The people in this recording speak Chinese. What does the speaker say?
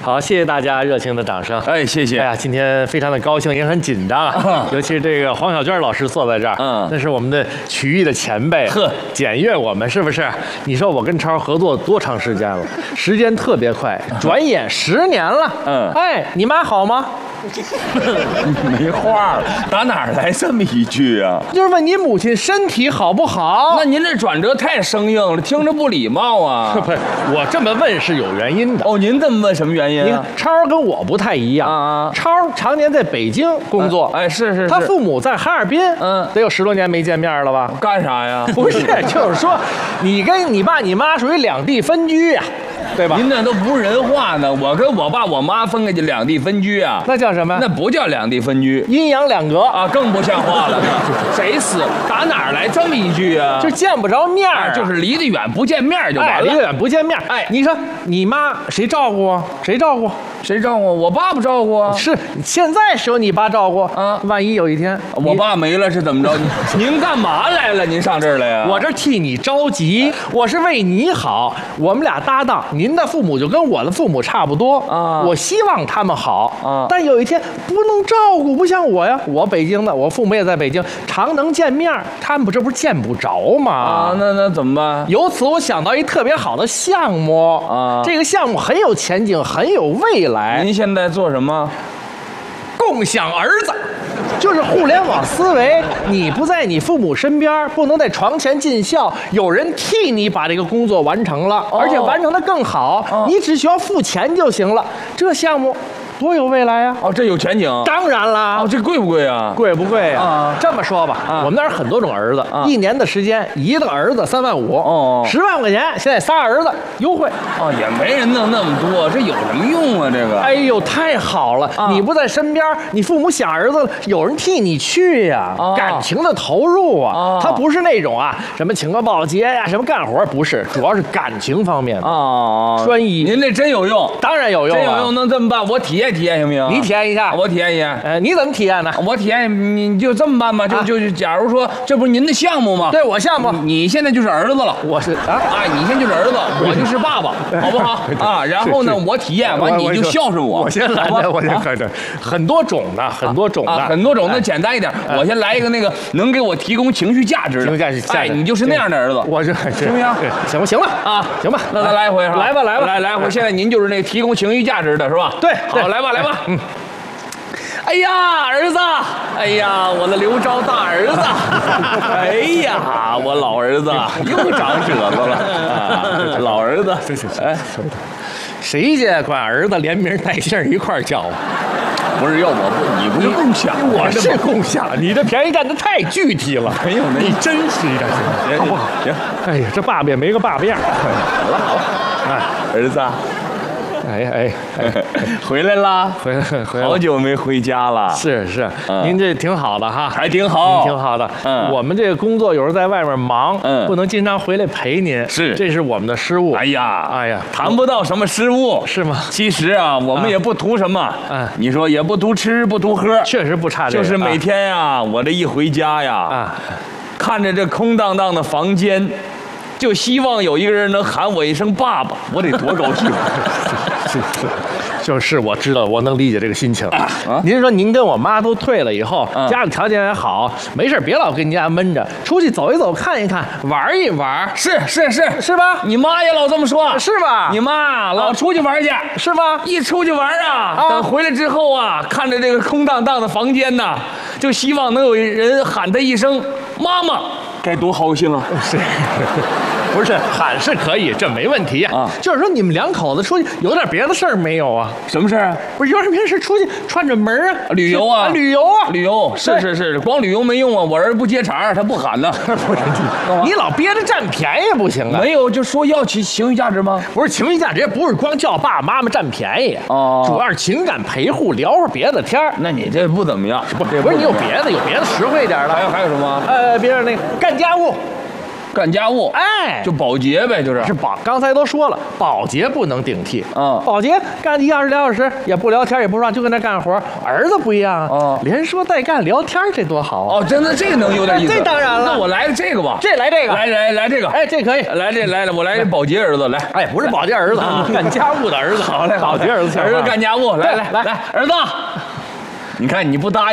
好，谢谢大家热情的掌声。 哎，谢谢。 哎呀，今天非常的高兴，也很紧张啊。尤其是这个黄小娟老师坐在这儿，那是我们的曲艺的前辈，检阅我们是不是？你说我跟超合作多长时间了？时间特别快，转眼10年了。哎，你妈好吗？ 没话了，打哪儿来这么一句啊？ 就是问你母亲身体好不好？ 那您这转折太生硬了，听着不礼貌啊！ 不是，我这么问是有原因的。 哦，您这么问什么原因啊？ 你看，超跟我不太一样啊。超常年在北京工作， 哎，是， 他父母在哈尔滨，得有10多年没见面了吧？ 干啥呀？ 不是，就是说，你跟你爸你妈属于两地分居呀。对吧？ 您那都不是人话呢！我跟我爸我妈分开就两地分居啊， 那叫什么？ 那不叫两地分居， 阴阳两隔啊，更不像话了。谁死？打哪儿来这么一句啊？ 就见不着面儿， 就是离得远不见面就完了。 离得远不见面，哎，你说你妈谁照顾啊？谁照顾？ 谁照顾？我爸不照顾啊。 是，现在是由你爸照顾啊。万一有一天我爸没了是怎么着？您干嘛来了？您上这儿来呀？ 我这替你着急，我是为你好。我们俩搭档，您的父母就跟我的父母差不多啊。我希望他们好啊，但有一天不能照顾，不像我呀，我北京的，我父母也在北京，常能见面，他们这不是见不着吗？ 啊，那怎么办？ 由此我想到一特别好的项目啊，这个项目很有前景，很有未来。 您现在做什么？ 共享儿子，就是互联网思维。你不在你父母身边，不能在床前尽孝，有人替你把这个工作完成了，而且完成的更好，你只需要付钱就行了。这项目多有未来啊！ 哦，这有前景。 当然啦。 哦，这贵不贵啊？ 贵不贵啊？这么说吧，我们那儿很多种儿子，1年的时间，一个儿子3万5，哦，10万块钱，现在仨儿子优惠。 哦，也没人弄那么多，这有什么用啊？这个， 哎呦，太好了！你不在身边，你父母想儿子，有人替你去呀，感情的投入啊，他不是那种什么请个保洁呀，什么干活，不是，主要是感情方面的专一。 您这真有用， 当然有用， 真有用。能这么办？我体验体验行不行？ 你体验一下， 我体验一下。 你怎么体验呢？ 我体验，你就这么办吧。就假如说，这不是您的项目吗？ 对，我项目。 你现在就是儿子了。 我是你现在就是儿子，我就是爸爸，好不好？然后呢，我体验完你就孝顺我。 我先来着，我先开着。很多种的，很多种的， 很多种的，简单一点。我先来一个那个能给我提供情绪价值的。哎，你就是那样的儿子。 我这行不行？ 行了啊，行吧。 那咱来一回是吧？ 来回。现在您就是那提供情绪价值的是吧？ 对， 好，来吧。哎呀，儿子！哎呀，我的刘钊大儿子！哎呀，我老儿子又长褶子了。老儿子， 哎，谁家管儿子连名带姓一块叫啊？ 不是要你不是共享， 我是共享。你这便宜占的太具体了， 没有你真是一个好不好？ 行。 哎呀，这爸爸也没个爸爸样。 好了，儿子。 哎， 回来啦！ 回来， 好久没回家了。 是，您这挺好的哈， 还挺好， 挺好的。我们这个工作有时候在外面忙，不能经常回来陪您，这是我们的失误。 哎呀，谈不到什么失误， 是吗？ 其实我们也不图什么，你说也不图吃不图喝， 确实不差这个。 就是每天我这一回家看着这空荡荡的房间，就希望有一个人能喊我一声爸爸，我得多高兴。 就是我知道，我能理解这个心情。您说您跟我妈都退了以后，家里条件也好，没事别老跟家闷着，出去走一走，看一看，玩一玩。 是吧？ 你妈也老这么说， 是吧？ 你妈老出去玩去， 是吧？ 一出去玩等回来之后看着这个空荡荡的房间就希望能有人喊他一声妈妈，该多高兴啊！ 是。不是喊是可以，这没问题就是说你们两口子出去有点别的事儿没有啊？ 什么事儿？ 不是有点别的事出去串着门旅游啊？ 旅游是，光旅游没用啊！我儿子不接茬，他不喊呢。 不是你老憋着占便宜不行啊！ 没有就说要情绪价值吗？ 不是情绪价值，也不是光叫爸爸妈妈占便宜主要是情感陪护，聊会儿别的天儿。 那你这不怎么样？ 不是你有别的实惠点的？ 还有什么？ 比如那个干家务。 干家务， 哎， 就保洁呗，就是刚才都说了，保洁不能顶替。保洁干1、2、2小时也不聊天也不说话，就跟那干活。儿子不一样啊，连说带干聊天，这多好啊！ 哦，真的这个能有点意思。 这当然了， 那我来这个吧。 来这个， 来这个。 哎，这可以。 来，我来保洁儿子来。 哎，不是保洁儿子，干家务的儿子。 好嘞， 保洁儿子， 儿子干家务。来，儿子，你看你不答应。